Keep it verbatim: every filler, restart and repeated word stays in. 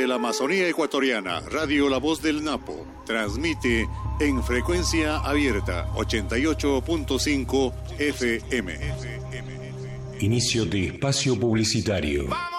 Desde la Amazonía ecuatoriana, Radio La Voz del Napo transmite en frecuencia abierta ochenta y ocho punto cinco F M. Inicio de espacio publicitario.